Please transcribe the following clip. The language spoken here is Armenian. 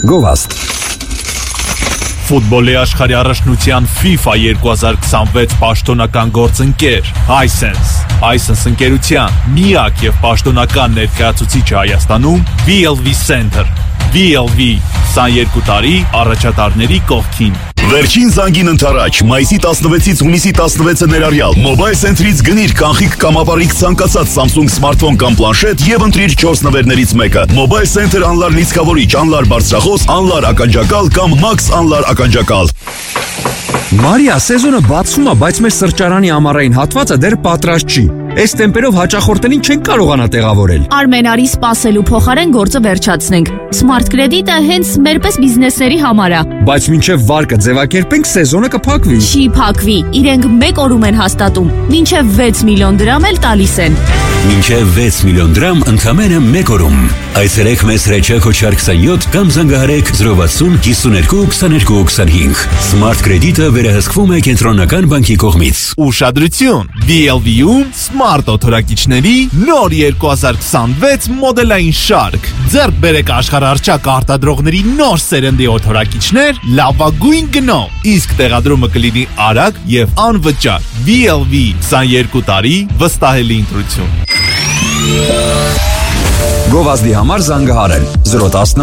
Գովաստ։ Ֆուտբոլի աշխարհի առաջնության FIFA 2026 պաշտոնական գործընկեր Hisense ընկերության միակ եւ պաշտոնական ներկայացուցիչը Հայաստանում VLV Center VLV 22 տարի առաջատարների կողքին Վերջին զանգին ընթരാճ, մայիսի 16-ից հունիսի 16-ը ներառյալ Mobile Center-ից գնիր կանխիկ կամ ապառիկ ցանկացած Samsung սմարթֆոն կամ պլանշետ եւ ընտրիր 4 նվերներից մեկը։ Mobile Center անլար լիցքավորիչ, անլար բարձրախոս, անլար ականջակալ կամ Max անլար ականջակալ։ Մարիա, սեզոնը բացվում է, բայց մեր սրճարանի ամառային հատվածը դեռ պատրաստ չի։ Այս տեմպերով հաճախորդներին չեն կարողանա տեղավորել։ Արմեն, արի սպասելու փոխարեն գործը վերջացնենք։ Smart Credit-ը հենց մերպես բիզնեսների համար է։ Բայց մինչև վարկը ձևակերպենք, սեզոնը կփակվի։ Չի փակվի, իրենք 1 օրում են հաստատում, մինչև 6 միլիոն դրամ էլ տալիս են։ Մինչև 6 միլիոն դրամ ընդամենը 1 օրում։ Այցելեք մեզ Հրեչակ Հոչար 27 կամ զանգահարեք 060 52 22 25։ Smart Credit-ը վերահսկվում է Կենտրոնական բանկի կողմից։ Ուշադրություն! VLV-ում Smart օթորակիչների նոր 2026 մոդելային շարք։ Ձեռք բերեք աշխարհահռչակ արտադրողների նոր սերնդի օթորակիչներ լավագույն գնով։ Իսկ տեղադրումը կլինի արագ եւ անվճար։ VLV 22 տարի վստահելի ընտրություն։ Գովազդի համար զանգահարել 011